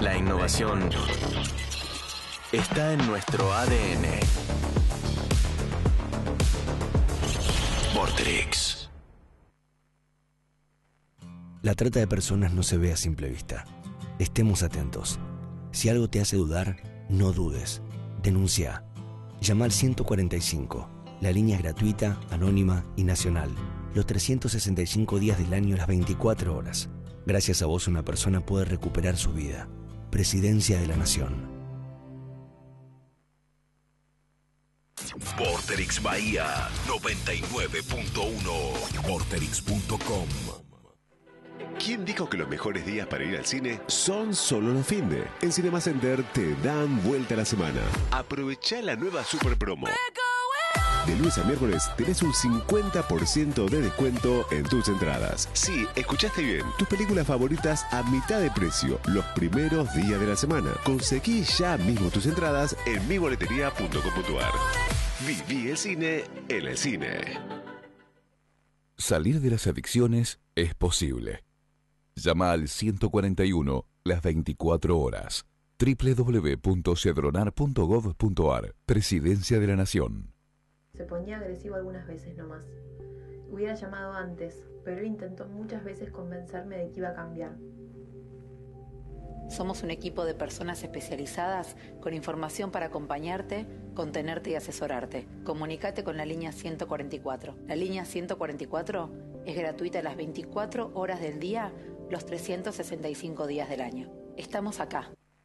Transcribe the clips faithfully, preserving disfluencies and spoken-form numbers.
La innovación está en nuestro A D N. Vorterix. La trata de personas no se ve a simple vista. Estemos atentos. Si algo te hace dudar, no dudes. Denuncia. Llama al ciento cuarenta y cinco. La línea es gratuita, anónima y nacional. Los trescientos sesenta y cinco días del año, las veinticuatro horas. Gracias a vos, una persona puede recuperar su vida. Presidencia de la Nación. Vorterix Bahía noventa y nueve punto uno. Vorterix punto com. ¿Quién dijo que los mejores días para ir al cine son solo los finde? En Cinema Center te dan vuelta a la semana. Aprovecha la nueva super promo. De lunes a miércoles tenés un cincuenta por ciento de descuento en tus entradas. Sí, escuchaste bien. Tus películas favoritas a mitad de precio los primeros días de la semana. Conseguí ya mismo tus entradas en mi boletería punto com punto a r. Viví el cine en el cine. Salir de las adicciones es posible. Llama al ciento cuarenta y uno las veinticuatro horas. doble u doble u doble u punto cedronar punto gov punto a r. Presidencia de la Nación. Se ponía agresivo algunas veces nomás. Hubiera llamado antes, pero él intentó muchas veces convencerme de que iba a cambiar. Somos un equipo de personas especializadas con información para acompañarte, contenerte y asesorarte. Comunícate con la línea ciento cuarenta y cuatro. La línea ciento cuarenta y cuatro es gratuita las veinticuatro horas del día, los trescientos sesenta y cinco días del año. Estamos acá.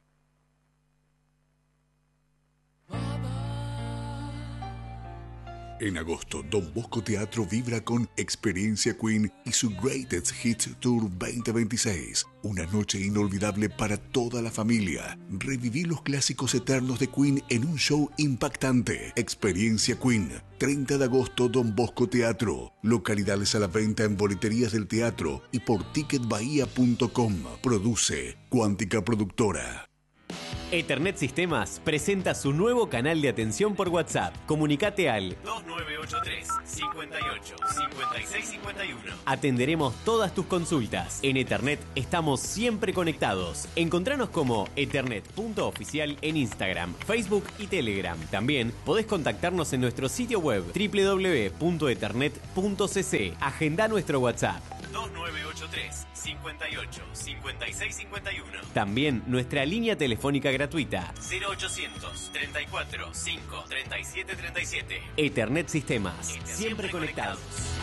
En agosto, Don Bosco Teatro vibra con Experiencia Queen y su Greatest Hits Tour veinte veintiséis. Una noche inolvidable para toda la familia. Reviví los clásicos eternos de Queen en un show impactante. Experiencia Queen, treinta de agosto, Don Bosco Teatro. Localidades a la venta en boleterías del teatro y por ticket bahía punto com. Produce Cuántica Productora. Ethernet Sistemas presenta su nuevo canal de atención por WhatsApp. Comunicate al dos nueve ocho tres, cinco ocho, cinco seis cinco uno. Atenderemos todas tus consultas. En Ethernet estamos siempre conectados. Encontranos como ethernet punto oficial en Instagram, Facebook y Telegram. También podés contactarnos en nuestro sitio web doble u doble u doble u punto ethernet punto c c. Agenda nuestro WhatsApp dos nueve ocho tres, cinco ocho, cinco seis cinco uno. También nuestra línea telefónica gratuita cero ochocientos, treinta y cuatro, cinco, treinta y siete, treinta y siete. Ethernet Sistemas, siempre, siempre conectados.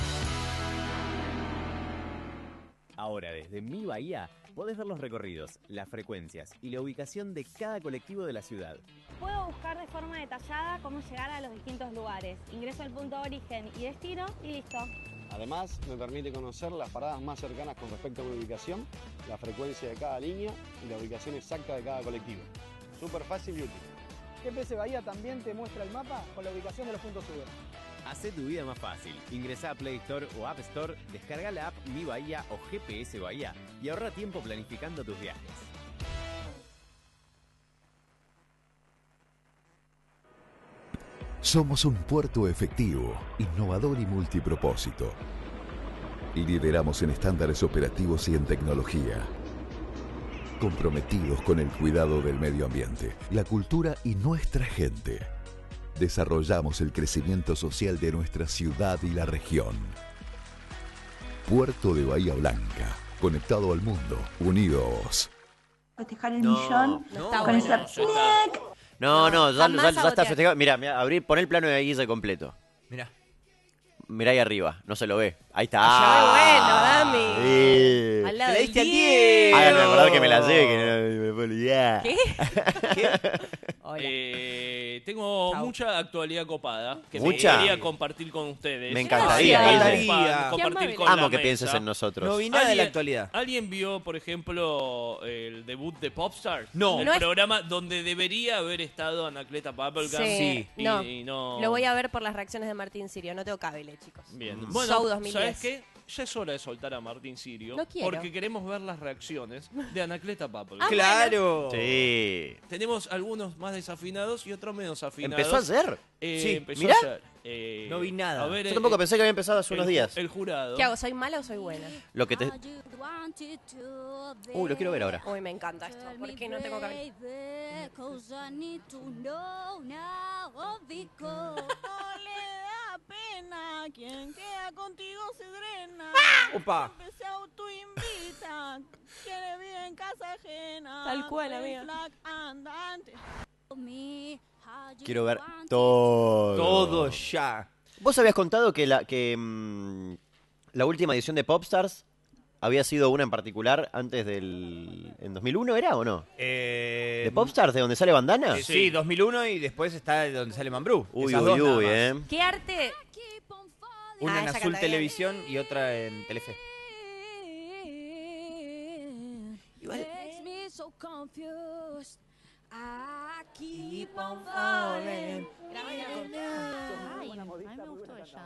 Ahora, desde Mi Bahía, podés ver los recorridos, las frecuencias y la ubicación de cada colectivo de la ciudad. Puedo buscar de forma detallada cómo llegar a los distintos lugares. Ingreso al punto de origen y destino y listo. Además, me permite conocer las paradas más cercanas con respecto a mi ubicación, la frecuencia de cada línea y la ubicación exacta de cada colectivo. Súper fácil y útil. G P S Bahía también te muestra el mapa con la ubicación de los puntos U B. Hacé tu vida más fácil. Ingresá a Play Store o App Store, descarga la app Mi Bahía o G P S Bahía y ahorra tiempo planificando tus viajes. Somos un puerto efectivo, innovador y multipropósito. Lideramos en estándares operativos y en tecnología. Comprometidos con el cuidado del medio ambiente, la cultura y nuestra gente. Desarrollamos el crecimiento social de nuestra ciudad y la región. Puerto de Bahía Blanca, conectado al mundo, unidos. Festejar el No, millón no, con bueno, esa ya está. No, no, ya, ya- ya está festejado. Mirá, mirá, abrí, pon el plano de Guille completo. Mirá. Mirá ahí arriba, no se lo ve. Ahí está. Ya, bueno, Dami. Sí. Al lado Te la del diste al Diego. Háganme acordar que me la sé, que no me puedo olvidar. ¿Qué? Hola. Eh, tengo Chau. mucha actualidad copada que ¿Mucha? me quería compartir con ustedes. Me encantaría, Compartir Guille. con- Qué compartir amable. con la Amo que mesa. pienses en nosotros. No No vi vi nada nada de la actualidad. ¿Alguien vio, por ejemplo, el debut de Popstars? No. El No es- programa donde debería haber estado Anacleta Bubblegum. Sí. Y, No. y no. Lo voy a ver por las reacciones de Martín Sirio. No tengo cable, chicos. Bien. Mm. Bueno, Show dos mil diez. ¿sabes qué? ya es hora de soltar a Martín Sirio. No quiero. Porque queremos ver las reacciones de Anacleta Papel. Ah, ¡Claro! Sí. Tenemos algunos más desafinados y otros menos afinados. ¿Empezó ayer? Eh, Sí, empezó mirá. ayer. Eh, No vi nada. A ver, Yo eh, tampoco pensé que había empezado hace el unos ju- días. El jurado. ¿Qué hago? ¿Soy mala o soy buena? Lo que te... Uy, lo quiero ver ahora. Uy, me encanta esto. ¿Por qué no tengo que abrir? Pena, quien queda contigo se drena. Opa. Se autoinvita, quiere vivir en casa ajena. Tal cual, amiga. Flag andante. Quiero ver todo. Todo ya. Vos habías contado que la que mm, la última edición de Popstars había sido una en particular antes del... ¿En dos mil uno era o no? Eh, ¿De Popstars, de donde sale Bandana? eh, sí, dos mil uno y después está donde sale Mambrú. Uy, Esas uy, dos nada uy, más. eh. ¿Qué arte? Una Ah, en esa Azul canta bien. Televisión y otra en Telefe. Igual... Keep on falling. Ay, a mí me gustó ella.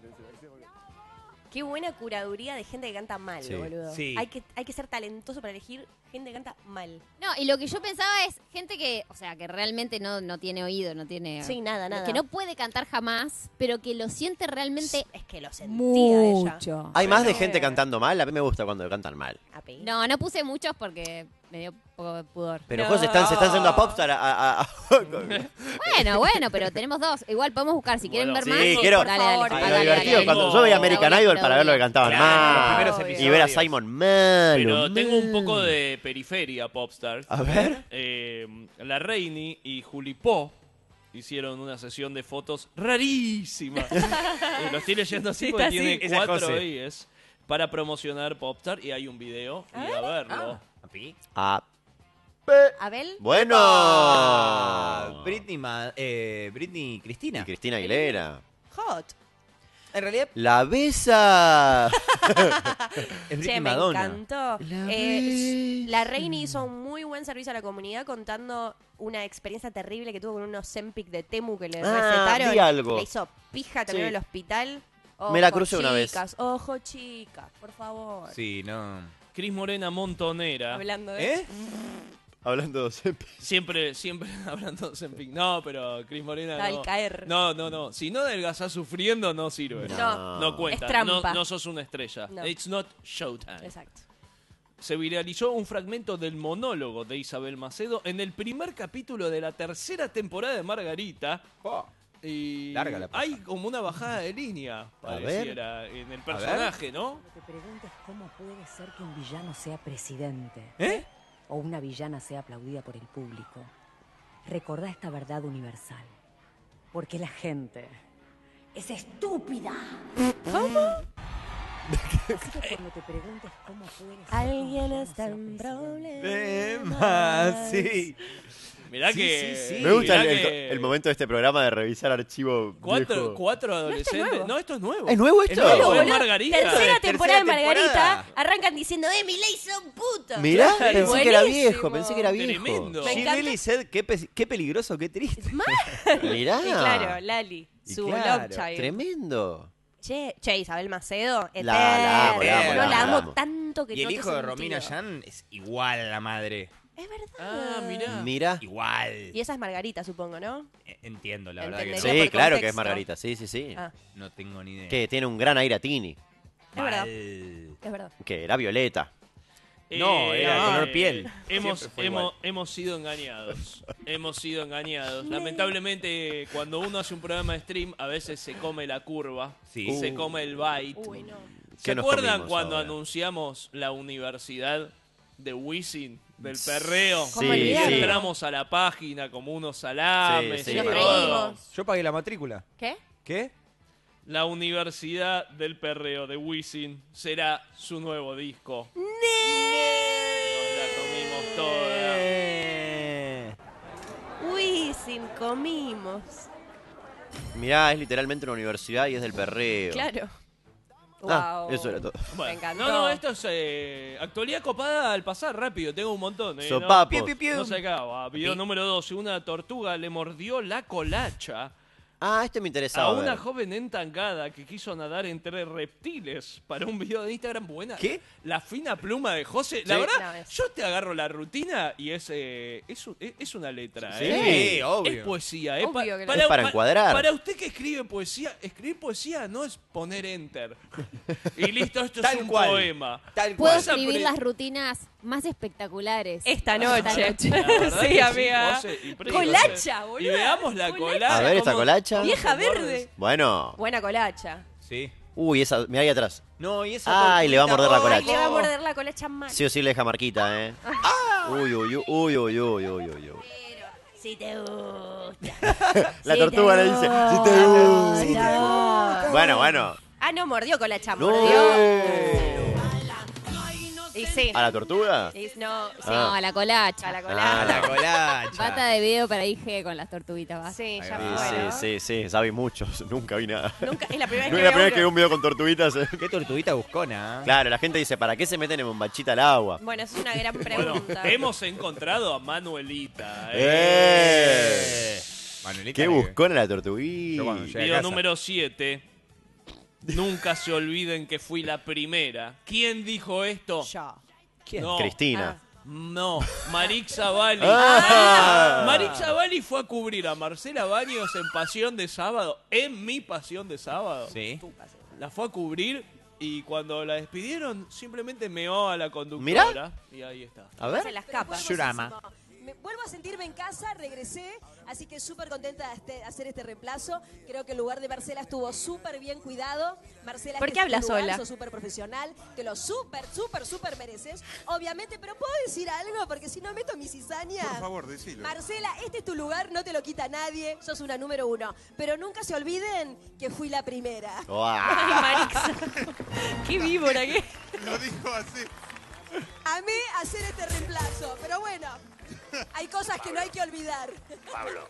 Qué buena curaduría de gente que canta mal, Sí. boludo. Sí. Hay que, hay que ser talentoso para elegir gente que canta mal. No, y lo que yo pensaba es gente que, o sea, que realmente no, no tiene oído, no tiene... Sí, nada, nada. Que no puede cantar jamás, pero que lo siente realmente Es que lo sentía ella. mucho. ¿Hay más de gente cantando mal? A mí me gusta cuando cantan mal. Api. No, no puse muchos porque me dio un poco de pudor. Pero No. José, están, se están yendo a Popstar a... a- a- Bueno, bueno, pero tenemos dos. Igual podemos buscar, si quieren Bueno, ver sí, más. quiero- Por favor, Ay, dale, lo dale, divertido dale. cuando yo veía American Raúl, Idol para ver lo que Raúl. cantaban Claro, los mal. primeros Y episodios. ver a Simon malo. Pero tengo un mal. poco de periferia Popstars. A ver. Eh, la Reini y Juli Po hicieron una sesión de fotos rarísima. Eh, lo estoy leyendo así Sí, porque está tiene así. Esa es cuatro José. días para promocionar Popstar y hay un video y a verlo. ¿Api? Ah, Abel. bueno. Ah, Britney, Ma- eh, Britney Y Cristina. Cristina Aguilera. Hot. En realidad La besa. es Britney Che, me Madonna. encantó. La Eh, la Reini hizo un muy buen servicio a la comunidad contando una experiencia terrible que tuvo con unos Zempic de Temu que le Ah, recetaron. vi algo. Le hizo pija también Sí. en el hospital. Me la Ojo, crucé una vez. chicas, Ojo, chicas, por favor. Sí, no. Cris Morena Montonera. Hablando de... ¿Eh? Hablando de Zempic. Siempre, siempre hablando de Zempic. No, pero Cris Morena Al no. caer. No, no, no. Si no adelgazás sufriendo, no sirve. No. No cuenta. Es trampa. No, no sos una estrella. No. It's not showtime. Exacto. Se viralizó un fragmento del monólogo de Isabel Macedo en el primer capítulo de la tercera temporada de Margarita. Oh, Y Larga la paja. hay como una bajada de línea, ver. pareciera, en el personaje, ¿no? Te preguntes cómo puede ser que un villano sea presidente. ¿Eh? O una villana sea aplaudida por el público. Recordá esta verdad universal. Porque la gente es estúpida. ¿Cómo? Así que cuando te preguntes cómo puede ser que un Alguien villano está sea en presidente. Tema, sí. Mirá Sí, que... sí, sí. Me gusta el, mirá el- que el momento de este programa de revisar archivo Cuatro, viejo. cuatro adolescentes... nuevo. No, esto es nuevo. ¿Es nuevo esto? Es nuevo, Boludo, es Margarita. Tercera temporada de Tercera Margarita. temporada. Arrancan diciendo, eh, mi ley son putos. Mirá, Claro. pensé que era Buenísimo. viejo, pensé que era viejo. Tremendo. Me She encanta. really said, qué, pe- qué peligroso, qué triste. Mirá. Y claro, Lali, Y su claro, love child. Tremendo. Che, che, Isabel Macedo, La- la amo, la amo, no la la amo, amo la amo. tanto que Y el no hijo te de Romina sentido. Yan es igual a la madre. Es verdad. Ah, mirá. Mirá. Igual. Y esa es Margarita, supongo, ¿no? Eh, Entiendo, la verdad que no. Entendería Sí, por claro que es contexto. Margarita, sí, sí, sí. Ah, No tengo ni idea. Que tiene un gran aire a Tini, es verdad. Mal. Es verdad. que era Violeta. No, era Eh, color piel. Hemos, Siempre fue hemos, igual. hemos sido engañados. hemos sido engañados. Lamentablemente, cuando uno hace un programa de stream, a veces se come la curva, Sí. se Uh. come el byte. Uy, no. ¿Se ¿Qué nos acuerdan comimos cuando ahora? anunciamos la universidad de Wisin, del perreo? Sí, Y sí. entramos a la página como unos salames Sí, sí. y Nos todo. reímos. Yo pagué la matrícula. ¿Qué? ¿Qué? La universidad del perreo de Wisin será su nuevo disco. Nos la comimos toda. Eh. Uy, sin comimos. Mirá, es literalmente una universidad y es del perreo. Claro. Ah, Wow. eso era todo. Me Bueno, encantó. no, no, esto es eh, actualidad copada al pasar rápido. Tengo un montón. Eh, Sopapos. No, no se acaba. Video número doce. Una tortuga le mordió la colacha Ah, este me interesaba. A una ver. joven entangada que quiso nadar entre reptiles para un video de Instagram. Buena. ¿Qué? La fina pluma de José. La Sí. verdad, No, es- yo te agarro la rutina y es, eh, es, un- es- es una letra. Sí, ¿eh? Sí, obvio. Es poesía. ¿eh? Obvio que lo Es para pa- encuadrar. Para usted que escribe poesía, escribir poesía no es poner enter. Y listo, esto Tal es un cual. poema. Tal Puedo cual. Vas a escribir pre- las rutinas más espectaculares. Esta noche. La verdad Sí, que amiga. José, y pre- Colacha, boludo. Y veamos la colacha. A ver, esta cómo- colacha. cómo Vieja se muerde. verde. Bueno. Buena colacha. Sí. Uy, esa, mirá ahí atrás. No, y esa Ay, le va a morder la tortuguita, Ay, le va a colacha. morder la colacha mal. Sí o sí le deja marquita, ¿eh? Uy, uy, uy, uy, uy, uy, uy, uy, uy. Si te gusta. La Si tortuga te le dice, gusta, si te gusta. si te gusta. Bueno, bueno. Ah, no, mordió colacha, No. mordió. Y sí. ¿A la tortuga? Y no, sí. No, a la colacha. A la Ah. colacha. La colacha. Bata de video para I G con las tortuguitas. ¿va? Sí, ya Sí, fue, ¿no? sí, sí, sí, sabe muchos. Nunca vi nada. Nunca, es la primera vez No que es la veo primera vez que veo uno. un video con tortuguitas. eh. Qué tortuguita buscona. ¿eh? Claro, la gente dice, ¿para qué se meten en bombachita al agua? Bueno, esa es una gran Bueno, pregunta. hemos encontrado a Manuelita. ¡Eh! Manuelita, Qué que- buscona la Yo cuando tortuguita. llegué a Video casa- número siete. Nunca se olviden que fui la primera. ¿Quién dijo esto? Yo. ¿Quién? No. Cristina. No, Marix Zavalli. Ah. Marix Zavalli fue a cubrir a Marcela Baños en Pasión de Sábado, en mi Pasión de Sábado. Sí. La fue a cubrir y cuando la despidieron simplemente meó a la conductora. Mirá. Y ahí está. A ver. Se las capas. Yurama. Me- vuelvo a sentirme en casa, regresé, así que súper contenta de este- hacer este reemplazo. Creo que el lugar de Marcela estuvo súper bien cuidado. Marcela, ¿Por este qué es tu hablas lugar, sola? sos súper profesional, te lo súper, súper, súper mereces. Obviamente, pero ¿puedo decir algo? Porque si no meto mi cizaña. Por favor, decilo. Marcela, este es tu lugar, no te lo quita nadie, sos una número uno. Pero nunca se olviden que fui la primera. Ay, Marixa. Qué víbora que. Lo dijo así. Amé hacer este reemplazo, pero bueno, hay cosas que no hay que olvidar. Pablo.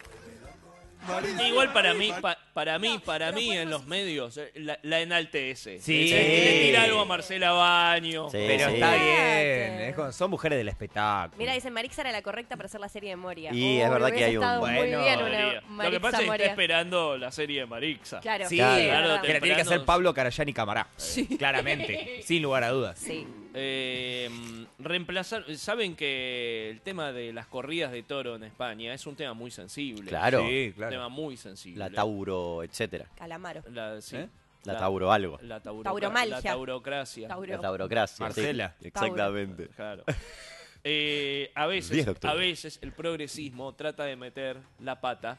Igual para mí, pa- para mí, para mí en los medios, eh, la, la enaltece. Sí. Le, le tira algo a Marcela Baños. Sí, Pero sí. está bien. es como- son mujeres del espectáculo. Mira, dicen Marixa era la correcta para hacer la serie de Moria. Y es verdad que hubiese hay un- estado muy Bueno, bien una Lo que Marixa pasa es que está Moria. esperando la serie de Marixa. Claro, Sí, Claro. claro, verdad. que la tiene que hacer Temprano. Pablo Carayani Camará. Claramente, sin lugar a dudas. Sí. Eh, reemplazar, saben que el tema de las corridas de toro en España es un tema muy sensible. Claro. Sí, Un claro. tema muy sensible. La Tauro, etcétera. Calamaro. La, sí. ¿Eh? La Tauro algo. La, tauro- Tauromalgia. la taurocracia. Tauro. La taurocracia. Marcela. sí, exactamente. Claro. Eh, a diez veces, de octubre. a veces el progresismo trata de meter la pata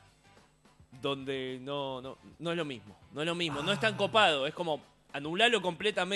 donde no, no, no es lo mismo. No es lo mismo. No es tan copado. Es como anularlo completamente.